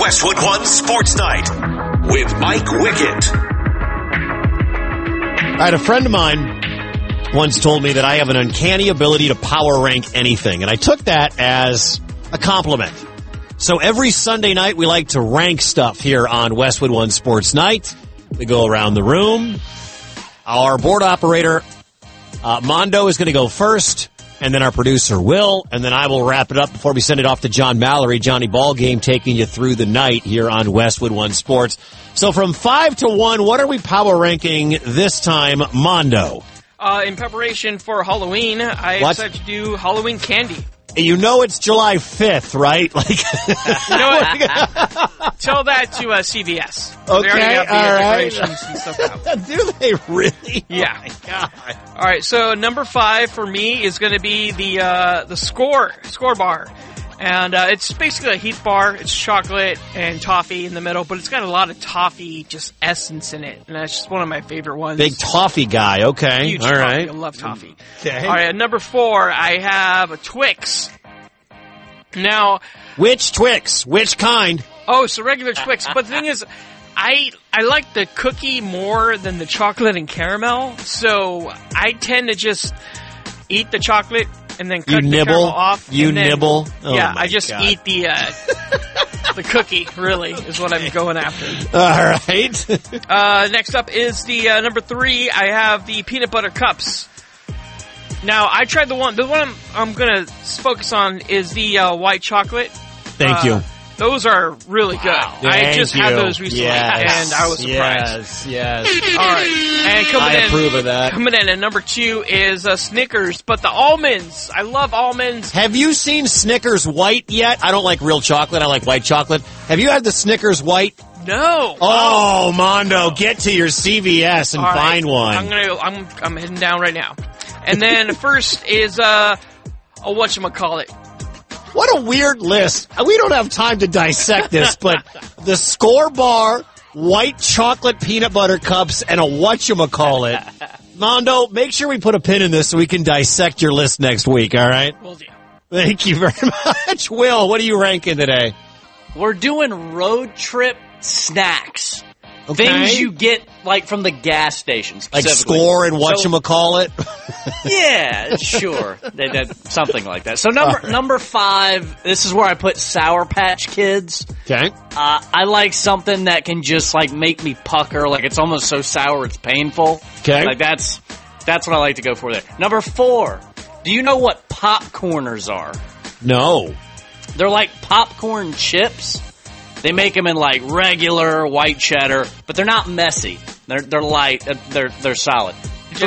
Westwood One Sports Night with Mike Wickett. All right, a friend of mine once told me that I have an uncanny ability to power rank anything, and I took that as a compliment. So every Sunday night, we like to rank stuff here on Westwood One Sports Night. We go around the room. Our board operator, Mondo, is going to go first, and then our producer, Will, and then I will wrap it up before we send it off to John Mallory, Johnny Ballgame, taking you through the night here on Westwood One Sports. So from 5 to 1, what are we power ranking this time, Mondo? In preparation for Halloween, I decided to do Halloween candy. You know it's July 5th, right? You know what? Tell that to CVS. Okay, they already have the all right. decorations and stuff out. Do they really? Yeah. Oh my God. All right, so number 5 for me is going to be the score bar. And it's basically a Heath bar. It's chocolate and toffee in the middle, but it's got a lot of toffee, just essence in it. And that's just one of my favorite ones. Big toffee guy. Okay. Huge all toffee. right. I love toffee. Okay. All right, at number 4, I have a Twix. Now, Which Twix? Which kind? oh, so regular Twix. But the thing is, I like the cookie more than the chocolate and caramel. So I tend to just eat the chocolate and then cut the caramel off. You and then, nibble? Oh yeah, my I just God. eat the cookie, really, is what I'm going after. All right. Next up is the number 3. I have the peanut butter cups. Now, I tried the one I'm going to focus on is the white chocolate. Thank you. Those are really good. I just had those recently, Yes. and I was surprised. Yes. All right, and I approve of that. Coming in at number 2 is Snickers, but the almonds. I love almonds. Have you seen Snickers White yet? I don't like real chocolate. I like white chocolate. Have you had the Snickers White? No. Oh, Mondo, get to your CVS and All right, find one. I'm heading down right now. And then first is whatchamacallit. What a weird list. We don't have time to dissect this, but the Score Bar, white chocolate peanut butter cups, and a whatchamacallit. Mondo, make sure we put a pin in this so we can dissect your list next week, all right? Will do. Thank you very much. Will, what are you ranking today? We're doing road trip snacks. Okay. Things you get, like, from the gas station, Like specifically. Score and whatchamacallit? Yeah, sure. They did something like that. So number 5, this is where I put Sour Patch Kids. Okay. I like something that can just, like, make me pucker. Like, it's almost so sour it's painful. Okay. Like, that's what I like to go for there. Number 4, do you know what popcorners are? No. They're like popcorn chips. They make them in like regular white cheddar, but they're not messy. They're light. They're solid.